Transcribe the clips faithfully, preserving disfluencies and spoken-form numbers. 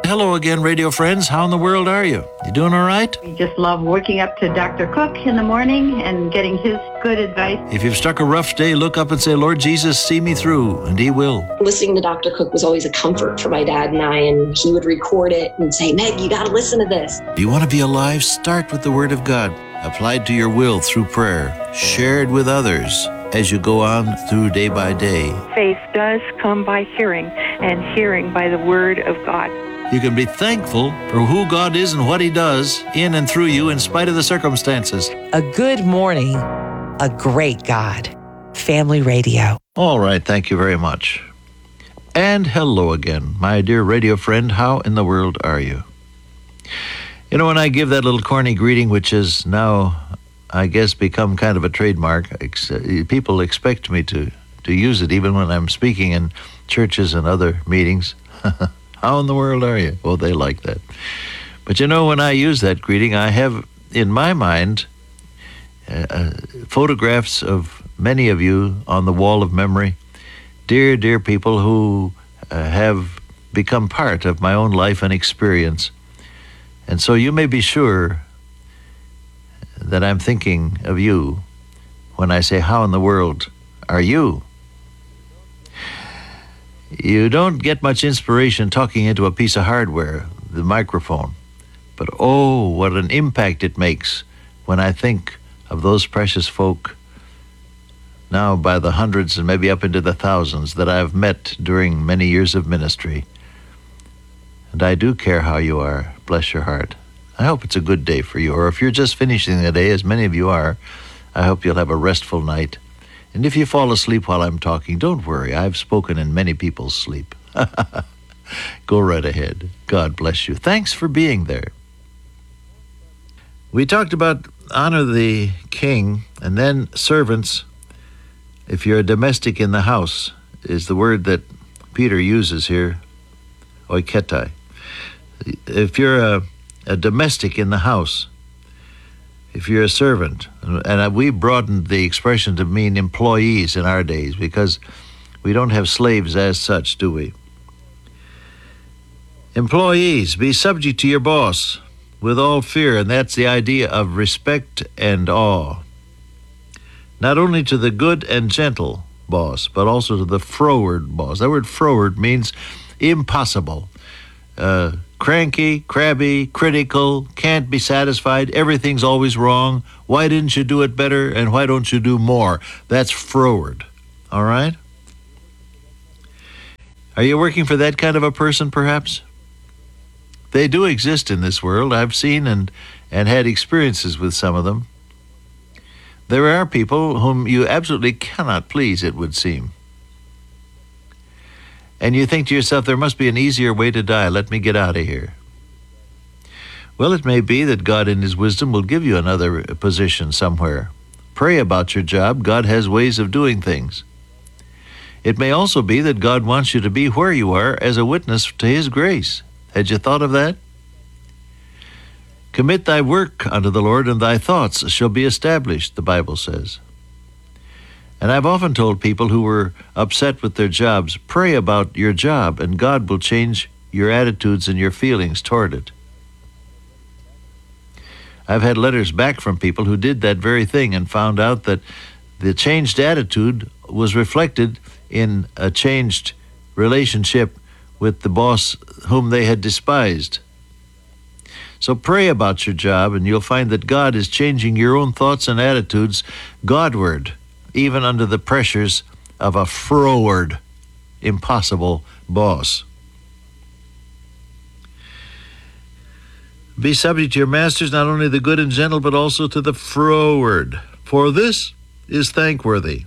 hello again, radio friends. How in the world are you? You doing all right? We just love waking up to Doctor Cook in the morning and getting his good advice. If you've struck a rough day, look up and say, Lord Jesus, see me through, and he will. Listening to Doctor Cook was always a comfort for my dad and I, and he would record it and say, Meg, you got to listen to this. Do you want to be alive? Start with the Word of God, applied to your will through prayer, shared with others as you go on through day by day. Faith does come by hearing, and hearing by the Word of God. You can be thankful for who God is and what he does in and through you in spite of the circumstances. A good morning, a great God. Family Radio. All right, thank you very much. And hello again, my dear radio friend. How in the world are you? You know, when I give that little corny greeting, which is now, I guess, become kind of a trademark, ex- people expect me to, to use it even when I'm speaking in churches and other meetings. How in the world are you? Well, they like that. But you know, when I use that greeting, I have in my mind uh, photographs of many of you on the wall of memory, dear, dear people who uh, have become part of my own life and experience. And so you may be sure that I'm thinking of you when I say, how in the world are you? You don't get much inspiration talking into a piece of hardware, the microphone. But oh, what an impact it makes when I think of those precious folk, now by the hundreds and maybe up into the thousands, that I've met during many years of ministry. And I do care how you are, bless your heart. I hope it's a good day for you, or if you're just finishing the day, as many of you are, I hope you'll have a restful night. And if you fall asleep while I'm talking, don't worry. I've spoken in many people's sleep. Go right ahead. God bless you. Thanks for being there. We talked about honor the king, and then servants. If you're a domestic in the house, is the word that Peter uses here, oiketai. If you're a, a domestic in the house, if you're a servant, and we broadened the expression to mean employees in our days because we don't have slaves as such, do we? Employees, be subject to your boss with all fear, and that's the idea of respect and awe. Not only to the good and gentle boss, but also to the froward boss. That word froward means impossible. Uh, cranky, crabby, critical, can't be satisfied, everything's always wrong, why didn't you do it better, and why don't you do more? That's froward, all right? Are you working for that kind of a person, perhaps? They do exist in this world. I've seen and, and had experiences with some of them. There are people whom you absolutely cannot please, it would seem. And you think to yourself, there must be an easier way to die. Let me get out of here. Well, it may be that God in his wisdom will give you another position somewhere. Pray about your job. God has ways of doing things. It may also be that God wants you to be where you are as a witness to his grace. Had you thought of that? Commit thy work unto the Lord, and thy thoughts shall be established, the Bible says. And I've often told people who were upset with their jobs, pray about your job, and God will change your attitudes and your feelings toward it. I've had letters back from people who did that very thing and found out that the changed attitude was reflected in a changed relationship with the boss whom they had despised. So pray about your job, and you'll find that God is changing your own thoughts and attitudes Godward, even under the pressures of a froward, impossible boss. Be subject to your masters, not only the good and gentle, but also to the froward, for this is thankworthy.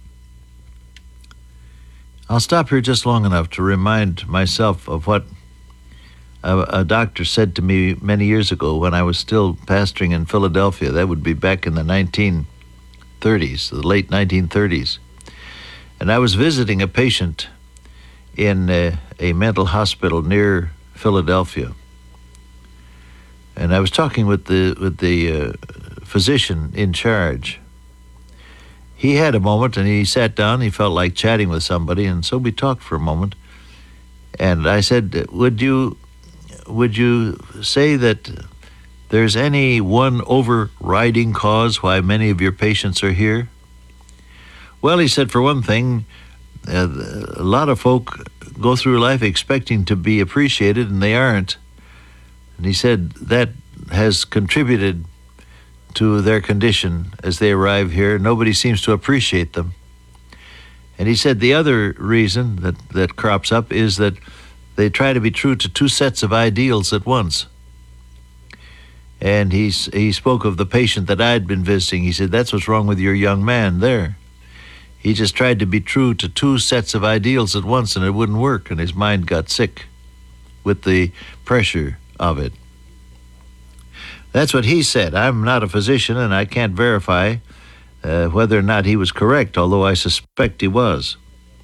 I'll stop here just long enough to remind myself of what a, a doctor said to me many years ago when I was still pastoring in Philadelphia. That would be back in the nineteen thirties, the late nineteen thirties. And I was visiting a patient in a, a mental hospital near Philadelphia. And I was talking with the with the uh, physician in charge. He had a moment, and he sat down. He felt like chatting with somebody, and so we talked for a moment. And I said, "Would you would you say that there's any one overriding cause why many of your patients are here? Well, he said, for one thing, uh, a lot of folk go through life expecting to be appreciated, and they aren't. And he said that has contributed to their condition as they arrive here. Nobody seems to appreciate them. And he said the other reason that, that crops up is that they try to be true to two sets of ideals at once. And he, he spoke of the patient that I'd been visiting. He said, that's what's wrong with your young man there. He just tried to be true to two sets of ideals at once, and it wouldn't work, and his mind got sick with the pressure of it. That's what he said. I'm not a physician, and I can't verify uh, whether or not he was correct, although I suspect he was.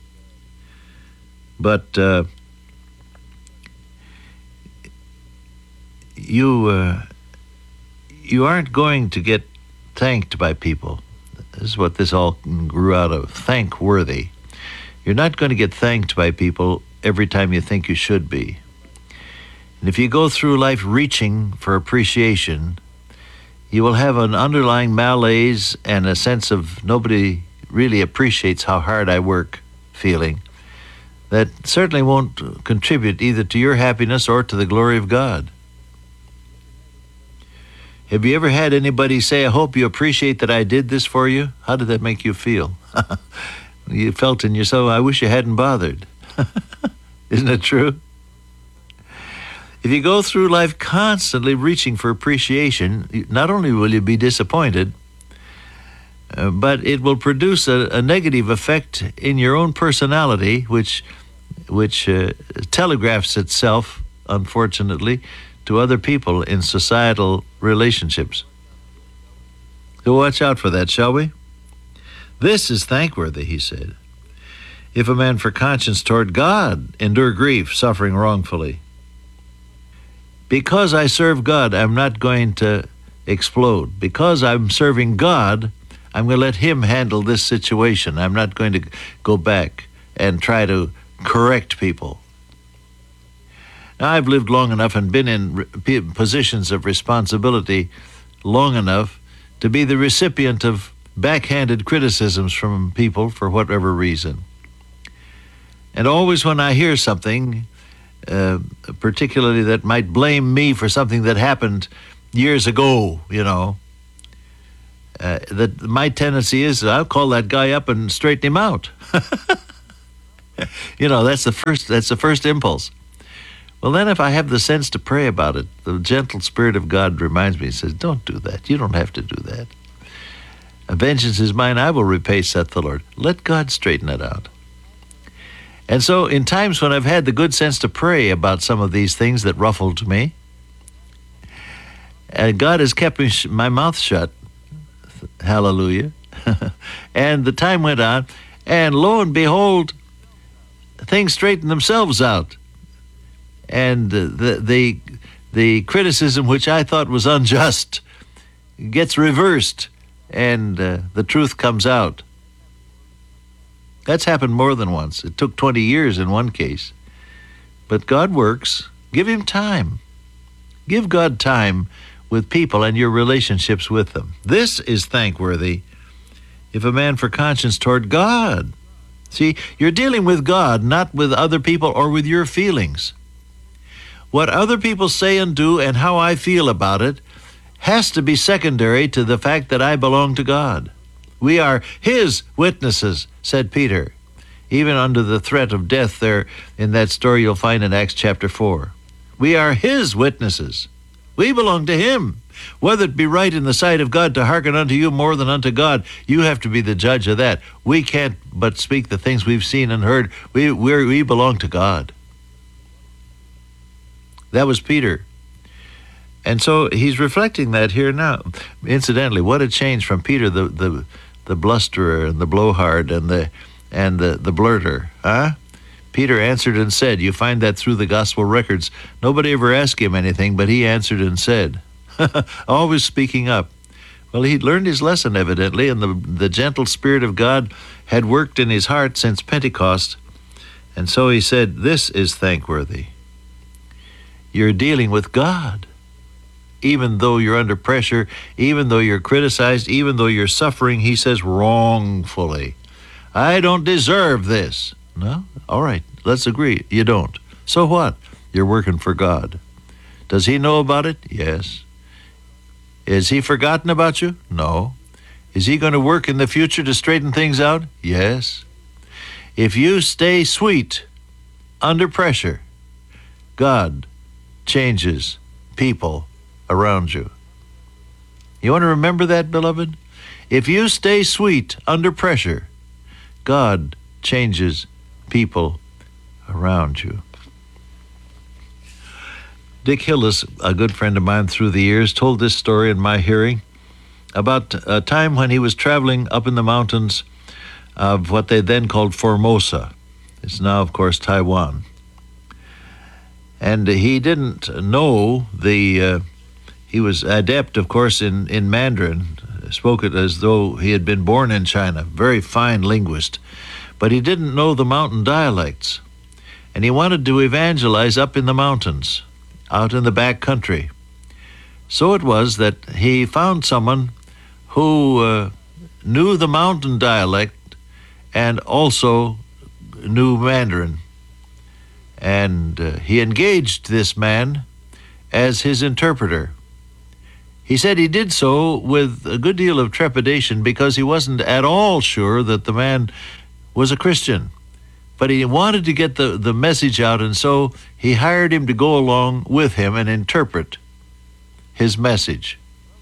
But uh, you uh, you aren't going to get thanked by people. This is what this all grew out of, thankworthy. You're not going to get thanked by people every time you think you should be. And if you go through life reaching for appreciation, you will have an underlying malaise and a sense of nobody really appreciates how hard I work feeling that certainly won't contribute either to your happiness or to the glory of God. Have you ever had anybody say, I hope you appreciate that I did this for you? How did that make you feel? You felt in yourself, I wish you hadn't bothered. Isn't it true? If you go through life constantly reaching for appreciation, not only will you be disappointed, uh, but it will produce a, a negative effect in your own personality, which, which uh, telegraphs itself, unfortunately, to other people in societal relationships. So watch out for that, shall we? This is thankworthy, he said. If a man for conscience toward God endure grief, suffering wrongfully. Because I serve God, I'm not going to explode. Because I'm serving God, I'm going to let him handle this situation. I'm not going to go back and try to correct people. Now, I've lived long enough and been in positions of responsibility long enough to be the recipient of backhanded criticisms from people for whatever reason. And always when I hear something, uh, particularly that might blame me for something that happened years ago, you know, uh, that my tendency is I'll call that guy up and straighten him out. You know, that's the first, that's the first impulse. Well, then if I have the sense to pray about it, the gentle Spirit of God reminds me, he says, don't do that. You don't have to do that. Vengeance is mine, I will repay, saith the Lord. Let God straighten it out. And so in times when I've had the good sense to pray about some of these things that ruffled me, and God has kept me sh- my mouth shut, hallelujah, and the time went on, and lo and behold, things straightened themselves out. And uh, the, the the criticism which I thought was unjust gets reversed, and uh, the truth comes out. That's happened more than once. It took twenty years in one case. But God works. Give him time. Give God time with people and your relationships with them. This is thankworthy if a man for conscience toward God. See, you're dealing with God, not with other people or with your feelings. What other people say and do and how I feel about it has to be secondary to the fact that I belong to God. We are his witnesses, said Peter, even under the threat of death there in that story you'll find in Acts chapter four. We are his witnesses. We belong to him. Whether it be right in the sight of God to hearken unto you more than unto God, you have to be the judge of that. We can't but speak the things we've seen and heard. We, we're, we belong to God. That was Peter. And so he's reflecting that here now. Incidentally, what a change from Peter, the the, the blusterer and the blowhard and the and the, the blurter. Huh? Peter answered and said, you find that through the gospel records. Nobody ever asked him anything, but he answered and said. Always speaking up. Well, he'd learned his lesson, evidently, and the, the gentle Spirit of God had worked in his heart since Pentecost. And so he said, this is thankworthy. you're dealing with God. Even though you're under pressure, even though you're criticized, even though you're suffering, he says wrongfully, I don't deserve this. No? All right, let's agree. You don't. So what? You're working for God. Does he know about it? Yes. Is he forgotten about you? No. Is he going to work in the future to straighten things out? Yes. If you stay sweet under pressure, God changes people around you. You want to remember that, beloved? If you stay sweet under pressure, God changes people around you. Dick Hillis, a good friend of mine through the years, told this story in my hearing about a time when he was traveling up in the mountains of what they then called Formosa. It's now, of course, Taiwan. And he didn't know the, uh, he was adept, of course, in, in Mandarin, spoke it as though he had been born in China, very fine linguist, but he didn't know the mountain dialects. And he wanted to evangelize up in the mountains, out in the back country. So it was that he found someone who uh, knew the mountain dialect and also knew Mandarin. And uh, he engaged this man as his interpreter. He said he did so with a good deal of trepidation because he wasn't at all sure that the man was a Christian. But he wanted to get the, the message out, and so he hired him to go along with him and interpret his message.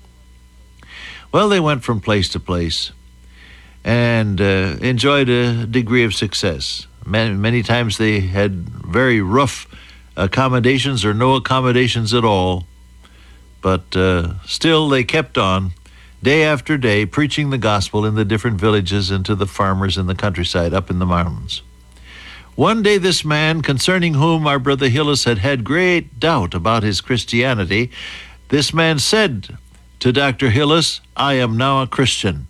Well, they went from place to place and uh, enjoyed a degree of success. Many, many times they had very rough accommodations or no accommodations at all, but uh, still they kept on day after day preaching the gospel in the different villages and to the farmers in the countryside up in the mountains. One day this man, concerning whom our brother Hillis had had great doubt about his Christianity, this man said to Doctor Hillis, I am now a Christian.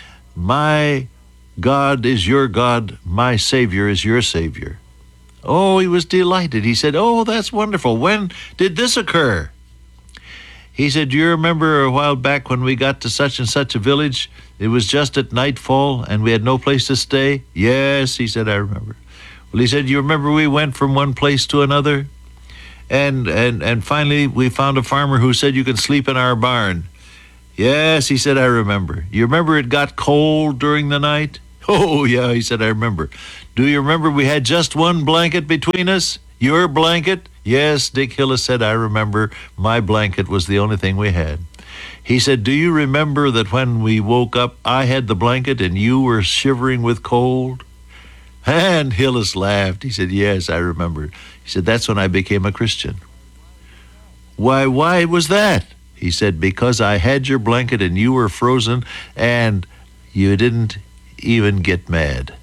My God is your God, my Savior is your Savior. Oh, he was delighted. He said, oh, that's wonderful. When did this occur? He said, do you remember a while back when we got to such and such a village? It was just at nightfall and we had no place to stay? Yes, he said, I remember. Well, he said, you remember we went from one place to another? And, and, and finally we found a farmer who said you can sleep in our barn. Yes, he said, I remember. You remember it got cold during the night? Oh, yeah, he said, I remember. Do you remember we had just one blanket between us? Your blanket? Yes, Dick Hillis said, I remember. My blanket was the only thing we had. He said, do you remember that when we woke up, I had the blanket and you were shivering with cold? And Hillis laughed. He said, yes, I remember. He said, that's when I became a Christian. Why, why was that? He said, because I had your blanket and you were frozen and you didn't even get mad.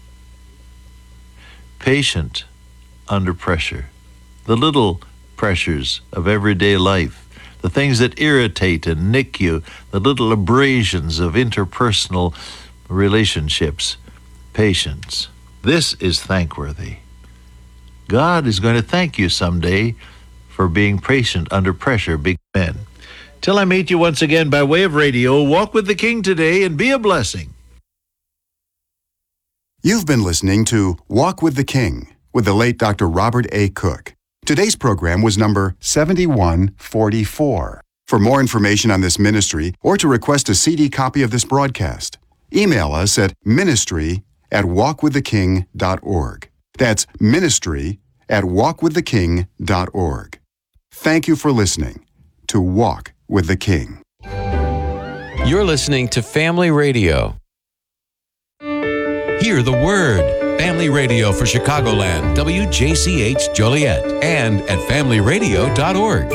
Patient under pressure. The little pressures of everyday life, the things that irritate and nick you, the little abrasions of interpersonal relationships. Patience. This is thankworthy. God is going to thank you someday for being patient under pressure, big men. Till I meet you once again by way of radio, walk with the King today and be a blessing. You've been listening to Walk with the King with the late Doctor Robert A. Cook. Today's program was number seventy-one forty-four. For more information on this ministry or to request a C D copy of this broadcast, email us at ministry at walk with the king dot org. That's ministry at walk with the king dot org. Thank you for listening to Walk with the King. You're listening to Family Radio. Hear the Word. Family Radio for Chicagoland, W J C H Joliet, and at family radio dot org.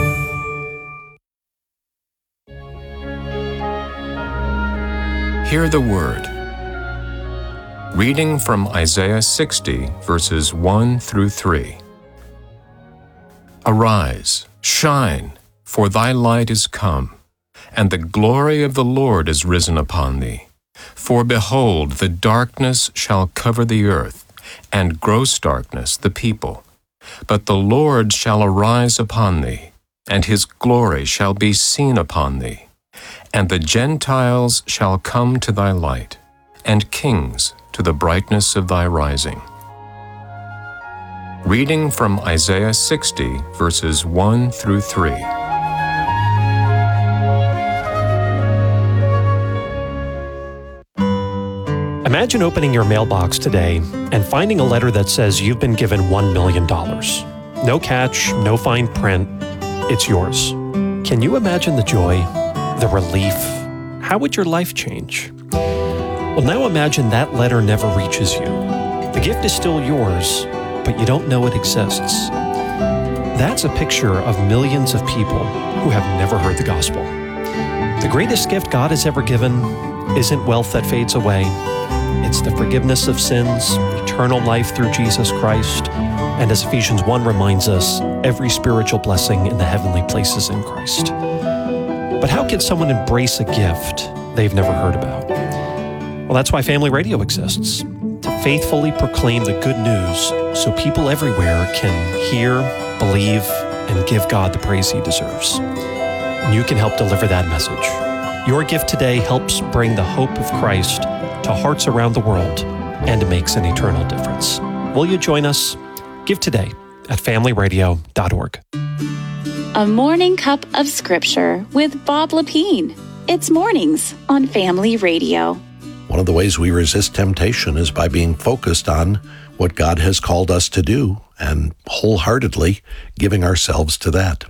Hear the Word. Reading from Isaiah sixty, verses one through three. Arise, shine, for thy light is come, and the glory of the Lord is risen upon thee. For behold, the darkness shall cover the earth, and gross darkness the people. But the Lord shall arise upon thee, and his glory shall be seen upon thee. And the Gentiles shall come to thy light, and kings to the brightness of thy rising. Reading from Isaiah sixty, verses one through three. Imagine opening your mailbox today and finding a letter that says you've been given one million dollars. No catch, no fine print. It's yours. Can you imagine the joy, the relief? How would your life change? Well, now imagine that letter never reaches you. The gift is still yours, but you don't know it exists. That's a picture of millions of people who have never heard the gospel. The greatest gift God has ever given isn't wealth that fades away. It's the forgiveness of sins, eternal life through Jesus Christ, and as Ephesians one reminds us, every spiritual blessing in the heavenly places in Christ. But how can someone embrace a gift they've never heard about? Well, that's why Family Radio exists, to faithfully proclaim the good news so people everywhere can hear, believe, and give God the praise he deserves. And you can help deliver that message. Your gift today helps bring the hope of Christ to hearts around the world and makes an eternal difference. Will you join us? Give today at family radio dot org. A Morning Cup of Scripture with Bob Lepine. It's mornings on Family Radio. One of the ways we resist temptation is by being focused on what God has called us to do and wholeheartedly giving ourselves to that.